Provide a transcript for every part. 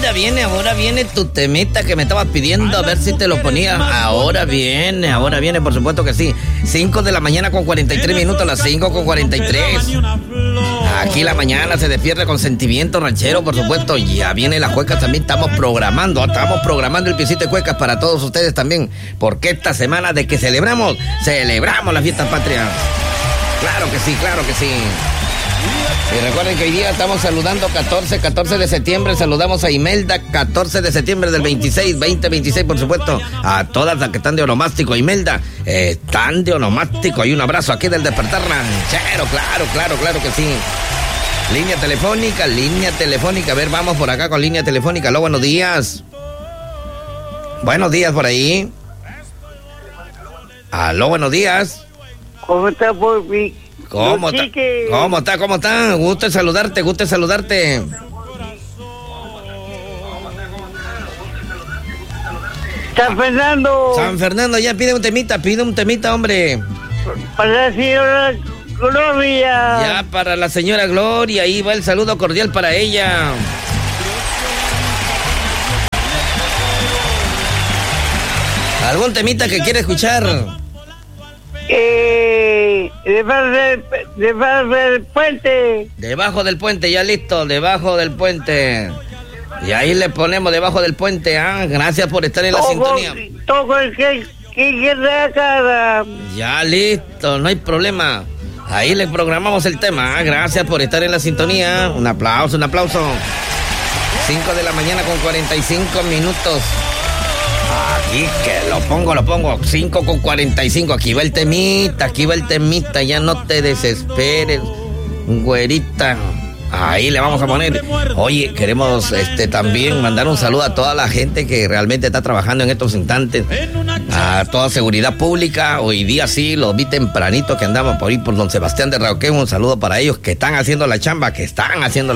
ahora viene tu temita que me estabas pidiendo, a ver si te lo ponía. Ahora viene, por supuesto que sí. 5 de la mañana con 43 minutos, las 5 con 43. Aquí la mañana se despierta con sentimiento ranchero, por supuesto. Ya viene las cuecas también, estamos programando el piecito de cuecas para todos ustedes también. Porque esta semana de que celebramos las fiestas patrias. Claro que sí. Y recuerden que hoy día estamos saludando 14 de septiembre, saludamos a Imelda, 14 de septiembre del 2026, por supuesto, a todas las que están de onomástico. Imelda, están de onomástico, y un abrazo aquí del Despertar Ranchero, claro que sí. Línea telefónica, a ver, vamos por acá con línea telefónica. Aló, buenos días por ahí. Aló, buenos días. ¿Cómo está, Porfi? ¿Cómo está? Gusto en saludarte. San Fernando, ya pide un temita, hombre. Para la señora Gloria. Ya, para la señora Gloria, ahí va el saludo cordial para ella. ¿Algún temita que quiere escuchar? Debajo del puente. Debajo del puente, ya listo, debajo del puente. Y ahí le ponemos debajo del puente, Gracias por estar en la sintonía. Todo el que la cara. Ya listo, no hay problema. Ahí le programamos el tema, Gracias por estar en la sintonía. Un aplauso. 5 de la mañana con 45 minutos. Aquí que lo pongo, 5 con 45, aquí va el temita, ya no te desesperes, güerita. Ahí le vamos a poner. Oye, queremos también mandar un saludo a toda la gente que realmente está trabajando en estos instantes, a toda seguridad pública. Hoy día sí, los vi tempranito que andaban por ahí por Don Sebastián de Rauquén. Un saludo para ellos que están haciendo la chamba, que sí.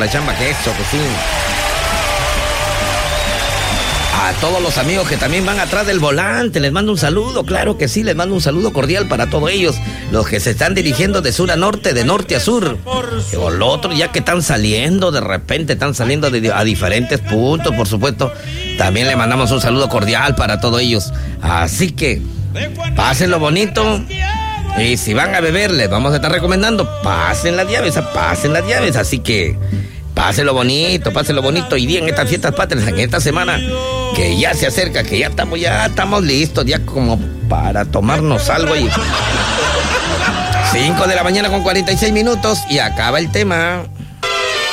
A todos los amigos que también van atrás del volante, les mando un saludo, claro que sí, les mando un saludo cordial para todos ellos, los que se están dirigiendo de sur a norte, de norte a sur, o los otros ya que están saliendo, de repente están saliendo a diferentes puntos, por supuesto, también le mandamos un saludo cordial para todos ellos, así que pásenlo bonito, y si van a beber, les vamos a estar recomendando, pasen las llaves, así que pásenlo bonito, y bien en estas fiestas patrias, en esta semana, que ya se acerca, que ya estamos listos, ya como para tomarnos algo. 5 de la mañana con 46 minutos y acaba el tema.